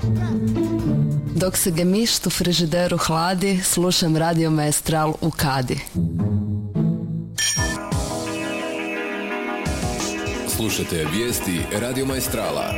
Dok se gemišt u frižideru hladi, slušam Radio Maestral u kadi. Slušajte vijesti Radio Maestrala.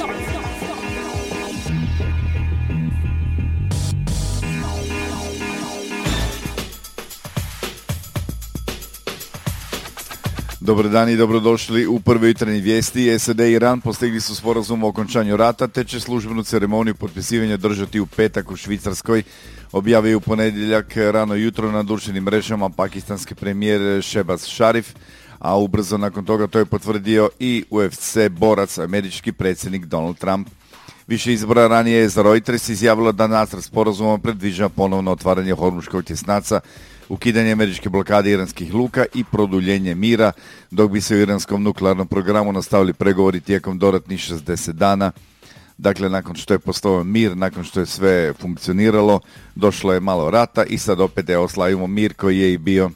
Dobar dan i dobrodošli u prve jutarnje vijesti. SAD i Iran postigli su sporazum o okončanju rata, te će službenu ceremoniju potpisivanja držati u petak u Švicarskoj, objavio u ponedjeljak rano jutro na društvenim mrežama pakistanski premijer Shehbaz Sharif, a ubrzo nakon toga to je potvrdio i UFC borac, američki predsjednik Donald Trump. Više izbora ranije je za Reuters izjavilo da nacrt sporazuma predviđa ponovno otvaranje Hormuškog tjesnaca, ukidanje američke blokade iranskih luka i produljenje mira, dok bi se u iranskom nuklearnom programu nastavili pregovori tijekom dodatnih 60 dana. Dakle, nakon što je postojao mir, nakon što je sve funkcioniralo, došlo je malo rata i sad opet oslavimo mir koji je i bio,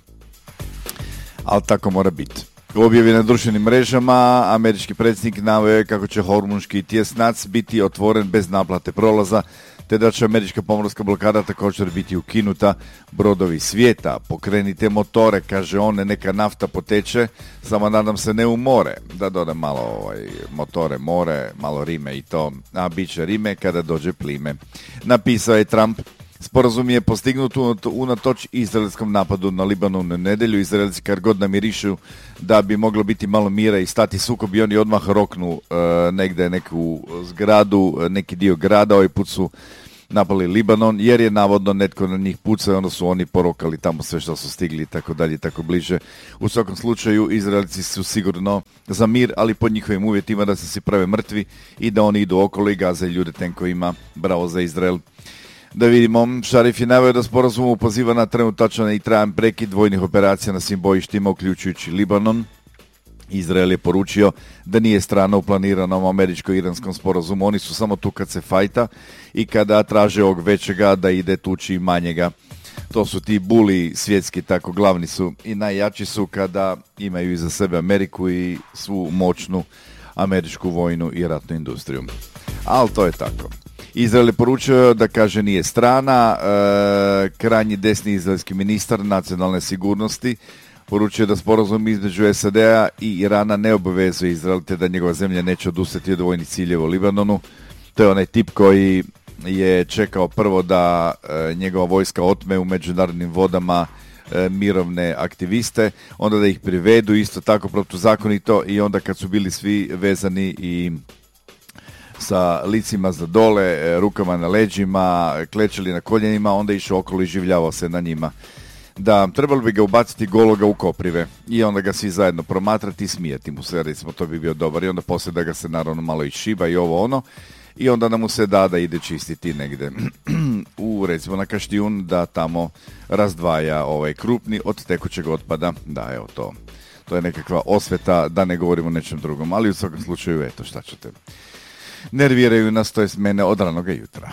ali tako mora biti. U objavi na društvenim mrežama američki predsjednik naveo je kako će Hormuški tjesnac biti otvoren bez naplate prolaza, te da će američka pomorska blokada također biti ukinuta. Brodovi svijeta, pokrenite motore, kaže on, neka nafta poteče, samo nadam se ne u more, da dodam malo motore, more, malo rime i to, a bit će rime kada dođe plime. Napisao je Trump. Sporazum je postignut unatoč izraelskom napadu na Libanon u nedjelju. Izraelci kad god namirišu da bi moglo biti malo mira i stati sukob i oni odmah roknu negdje neku zgradu, neki dio grada. Ovaj put su napali Libanon jer je navodno netko na njih pucao i onda su oni porokali tamo sve što su stigli i tako dalje i tako bliže. U svakom slučaju Izraelci su sigurno za mir, ali pod njihovim uvjetima da se svi prave mrtvi i da oni idu okolo i gaze ljude tenkovima. Bravo za Izrael. Da vidimo, Sharif je naveo da sporazum poziva na trenutačan i trajan prekid vojnih operacija na svim bojištima, uključujući Libanon. Izrael je poručio da nije strana u planiranom američko-iranskom sporazumu. Oni su samo tu kad se fajta i kada traže ovog većega da ide tuči manjega. To su ti buli svjetski, tako glavni su i najjači su kada imaju iza sebe Ameriku i svu moćnu američku vojnu i ratnu industriju. Ali to je tako. Izrael je poručio da kaže nije strana. Krajnji desni izraelski ministar nacionalne sigurnosti poručio da sporazum između SAD-a i Irana ne obavezuje Izrael, te da njegova zemlja neće odustati od vojnih ciljeva u Libanonu. To je onaj tip koji je čekao prvo da njegova vojska otme u međunarodnim vodama mirovne aktiviste, onda da ih privedu isto tako protuzakonito i onda kad su bili svi vezani i sa licima za dole, rukama na leđima, klečali na koljenima, onda išao okolo i življavao se na njima. Da, trebalo bi ga ubaciti gologa u koprive i onda ga svi zajedno promatrati i smijati mu se, recimo to bi bio dobar i onda poslije da ga se naravno malo iščiba i ovo ono i onda da mu se da ide čistiti negdje u recimo na Kaštijun da tamo razdvaja krupni od tekućeg otpada. Da, evo to je nekakva osveta, da ne govorimo o nečem drugom, ali u svakom slučaju eto šta ćete. Nerviraju nas, to jest mene od ranoga jutra.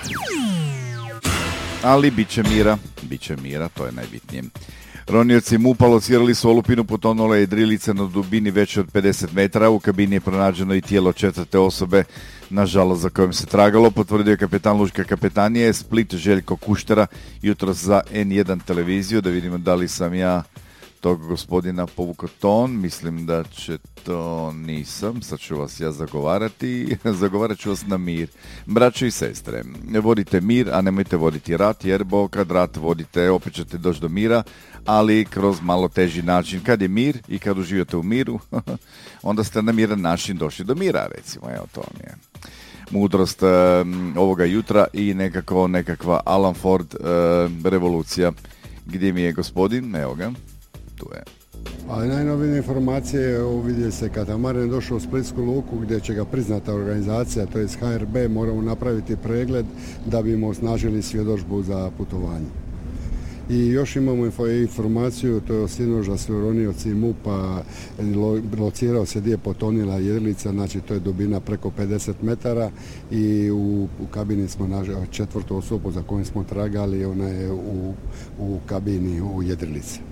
Ali bit će mira, to je najbitnije. Ronioci MUP-a locirali su olupinu potonule jedrilice na dubini veće od 50 metara. U kabini je pronađeno i tijelo četvrte osobe, nažalost za kojom se tragalo, potvrdio je kapetan lučke kapetanije Split Željko Kuštera jutros za N1 televiziju. Da vidimo da li sam ja tog gospodina povukao ton, mislim da će to nisam, sad ću vas ja zagovarati, zagovarat ću vas na mir. Braćo i sestre, vodite mir, a nemojte voditi rat, jer kad rat vodite, opet ćete doći do mira, ali kroz malo teži način. Kad je mir i kad uživate u miru, onda ste na miran način došli do mira, recimo, evo to mi je mudrost ovoga jutra i nekakva Alan Ford revolucija. Gdje mi je gospodin? Evo ga. Je. A najnovije informacije vidje se Katamaran došao u Splitsku luku gdje će ga priznata organizacija, to je HRB, moramo napraviti pregled da bi mu osnažili svjedodžbu za putovanje. I još imamo informaciju, to je sinoć da su ronioci MUP-a locirao se gdje je potonila jedrilica, znači to je dubina preko 50 metara i u kabini smo našli četvrtu osobu za kojom smo tragali, ona je u kabini u jedrilici.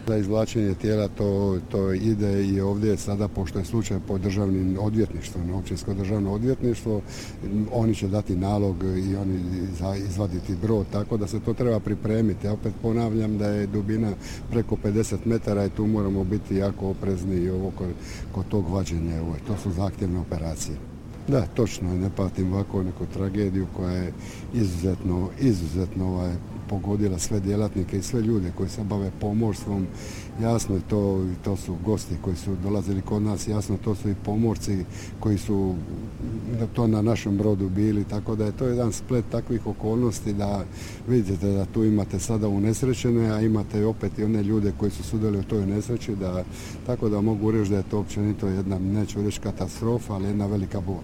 Za izvlačenje tijela to ide i ovdje sada, pošto je slučaj po državnim odvjetništvom, općinsko državno odvjetništvo, oni će dati nalog i oni izvaditi brod, tako da se to treba pripremiti. Ja opet ponavljam da je dubina preko 50 metara i tu moramo biti jako oprezni i ovo kod tog vađenja. To su zahtjevne operacije. Da, točno, ne pamtim ovako neku tragediju koja je izuzetno pogodila sve djelatnike i sve ljude koji se bave pomorstvom. Jasno je to su gosti koji su dolazili kod nas, jasno to su i pomorci koji su to na našem brodu bili, tako da je to jedan splet takvih okolnosti da vidite da tu imate sada unesrećene, a imate opet i one ljude koji su sudjeli u toj nesreći, tako da mogu reći da je to općenito jedna, neću reći katastrofa, ali jedna velika bol.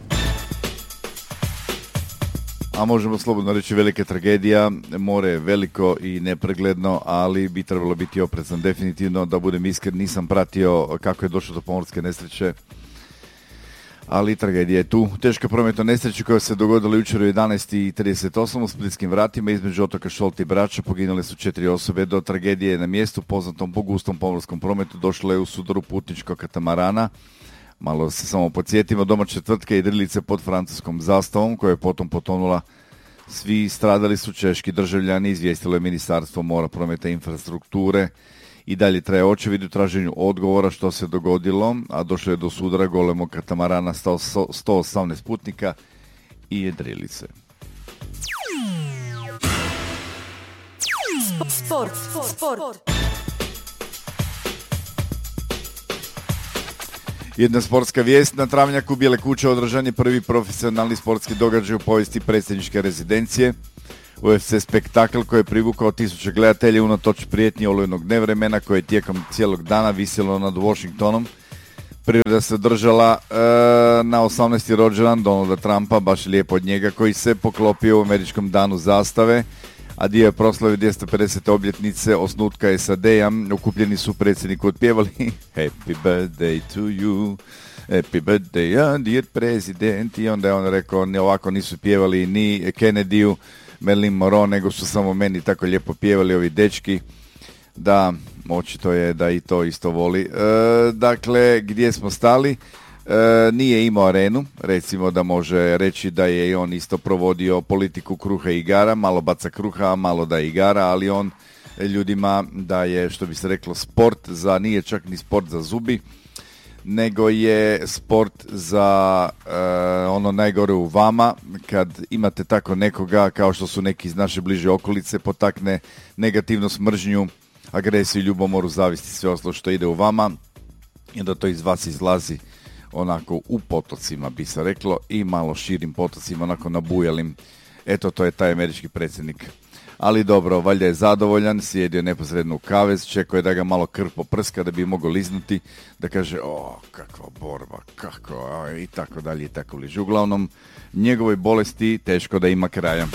A možemo slobodno reći velika tragedija, more je veliko i nepregledno, ali bi trebalo biti oprezan definitivno. Da budem iskren, nisam pratio kako je došlo do pomorske nesreće, ali tragedija je tu. Teška prometna nesreća koja se dogodila jučer u 11:38 u Splitskim vratima između otoka Šolti i Brača. Poginule su 4 osobe. Do tragedije na mjestu poznatom po gustom pomorskom prometu došlo je u sudaru putničkog katamarana. Malo se samo podsjetimo, domaće tvrtke i drilice pod francuskom zastavom koja je potom potonula. Svi stradali su češki državljani, izvijestilo je Ministarstvo mora, prometa i infrastrukture. I dalje traje očevid u traženju odgovora što se dogodilo, a došlo je do sudara golemog katamarana 118 putnika i jedrilice. Sport. Jedna sportska vijest, na travnjaku Bijele kuće održan je prvi profesionalni sportski događaj u povijesti predsjedničke rezidencije. UFC spektakl koji je privukao tisuće gledatelja unatoč prijetnji olujnog nevremena koje je tijekom cijelog dana visjelo nad Washingtonom. Priroda se održala na 18. rođendan Donalda Trumpa, baš lijepo od njega, koji se poklopio u američkom danu zastave, a dio je proslave 250. obljetnice osnutka SAD-a. Okupljeni su predsjedniku otpjevali Happy birthday to you, Happy birthday dear president, i onda je on rekao ne, ovako nisu pjevali ni Kennedyu, Marilyn Monroe, nego su samo meni tako lijepo pjevali ovi dečki. Da, očito je da i to isto voli. Dakle, gdje smo stali? Nije imao arenu, recimo da može reći da je i on isto provodio politiku kruha i igara, malo baca kruha, malo da igara, ali on ljudima daje, što bi se reklo, sport za, nije čak ni sport za zubi, nego je sport za ono najgore u vama, kad imate tako nekoga, kao što su neki iz naše bliže okolice, potakne negativnost, mržnju, agresiju, ljubomoru, zavisti, sve ostalo što ide u vama, i da to iz vas izlazi onako u potocima, bi se reklo, i malo širim potocima, onako nabujalim. Eto, to je taj američki predsjednik. Ali dobro, valjda je zadovoljan, sjedio neposredno u kavez, čekao je da ga malo krv poprska da bi mogao liznuti, da kaže, o, kakva borba, kako, i tako dalje, i tako liže. Uglavnom, njegovoj bolesti teško da ima kraja.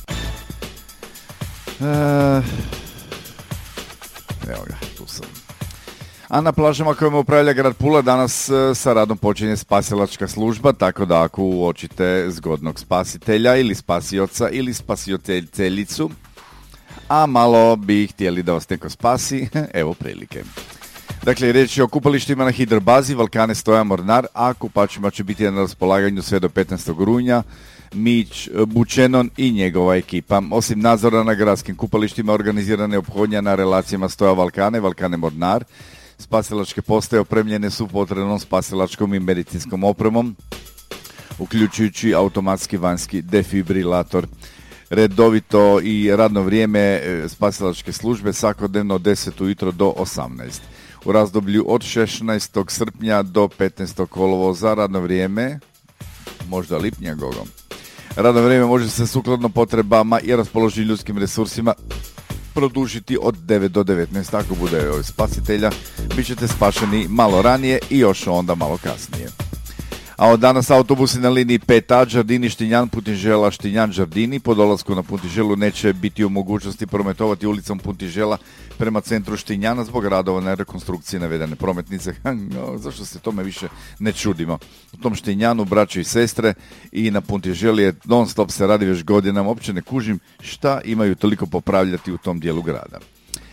Evo ga, tu sam. A na plažama kojima upravlja grad Pula danas sa radom počinje spasilačka služba, tako da ako uočite zgodnog spasitelja ili spasioca ili spasioteljicu, a malo bi htjeli da vas neko spasi, evo prilike. Dakle, riječ je o kupalištima na hidrobazi Valkane Stoja Mornar, a kupačima će biti na raspolaganju sve do 15. rujna. Mić Bučenon i njegova ekipa. Osim nadzora na gradskim kupalištima, organizirane ophodnja na relacijama Stoja Valkane, Valkane Mornar. Spasilačke postaje opremljene su potrebnom spasilačkom i medicinskom opremom, uključujući automatski vanjski defibrilator. Redovito i radno vrijeme spasilačke službe svakodnevno od 10 ujutro do 18. U razdoblju od 16. srpnja do 15. kolovoza radno vrijeme, možda lipnja gogom. Radno vrijeme može se sukladno potrebama i raspoloživim ljudskim resursima produžiti od 9 do 19. Ako bude spasitelja, bit ćete spašeni malo ranije i još onda malo kasnije. A od danas autobusi na liniji 5A Đardini Štinjan Puntižela Štinjan Đardini po dolasku na Puntiželu neće biti u mogućnosti prometovati ulicom Puntižela prema centru Štinjana zbog radova na rekonstrukciji navedene prometnice. Zašto se tome više ne čudimo? U tom Štinjanu braće i sestre i na Puntiželi je non stop se radi već godinama, uopće ne kužim šta imaju toliko popravljati u tom dijelu grada.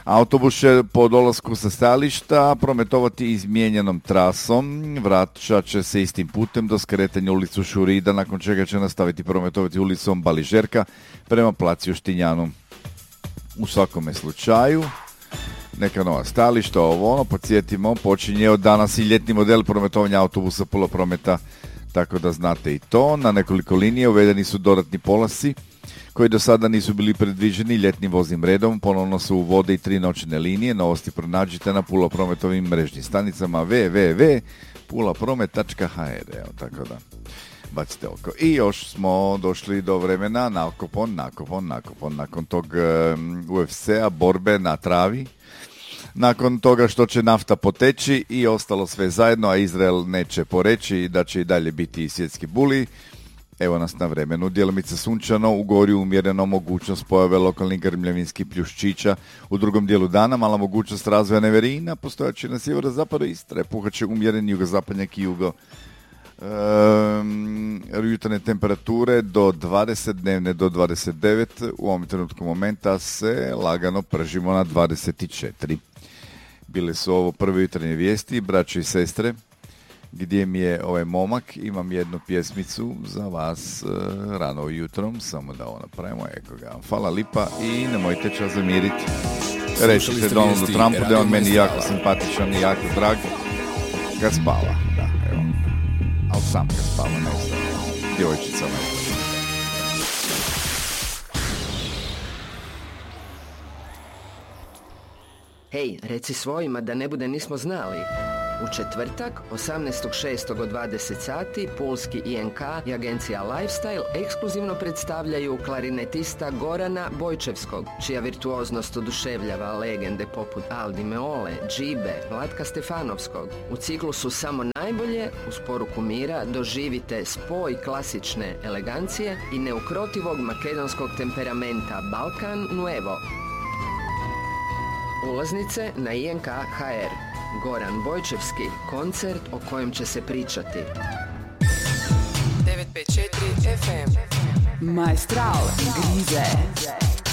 Autobus će po dolasku sa stajališta prometovati izmijenjenom trasom, vraćat će se istim putem do skretanja ulicu Šurida, nakon čega će nastaviti prometovati ulicom Baližerka prema placu Štinjanu. U svakome slučaju, neka nova stajališta, podsjetimo, počinje od danas i ljetni model prometovanja autobusa poluprometa, tako da znate i to. Na nekoliko linije uvedeni su dodatni polasci koji do sada nisu bili predviđeni ljetnim voznim redom. Ponovno se uvode i 3 noćne linije. Novosti pronađite na Puloprometovim mrežnim stanicama www.pulapromet.hr. Evo, tako da bacite oko. I još smo došli do vremena nakon tog UFC-a, borbe na travi. Nakon toga što će nafta poteći i ostalo sve zajedno, a Izrael neće poreći da će i dalje biti svjetski buli. Evo nas na vremenu. Djelomice sunčano, u Gorju umjereno, mogućnost pojave lokalnih grmljavinskih pljuščića. U drugom dijelu dana mala mogućnost razvoja neverina, postojaće na sjeverozapadu Istre, puhaće umjereni jugozapadnjak i jugo. Jutarnje temperature do 20, dnevne do 29, u ovom trenutku momenta se lagano pržimo na 24. Bile su ovo prve jutarnje vijesti, braćo i sestre, gdje mi je ovaj momak. Imam jednu pjesmicu za vas rano jutrom, samo da ovo napravimo. Eko ga, hvala lipa i nemojte čas zamiriti. Rečite Donaldu Trumpu da je on meni jako simpatičan i jako drag kad spava. Da, evo. Ali sam kad spava, ne ostane. Djevojčica ne. Hej, reci svojima da ne bude nismo znali. U četvrtak, 18.6. od 20 sati, pulski INK i agencija Lifestyle ekskluzivno predstavljaju klarinetista Gorana Bojčevskog, čija virtuoznost oduševljava legende poput Aldi Meole, Džibe, Vlatka Stefanovskog. U ciklusu Samo najbolje, uz poruku mira, doživite spoj klasične elegancije i neukrotivog makedonskog temperamenta Balkan Nuevo. Ulaznice na INK.hr. Goran Bojčevski, koncert o kojem će se pričati. 954 FM. Maestral, grize.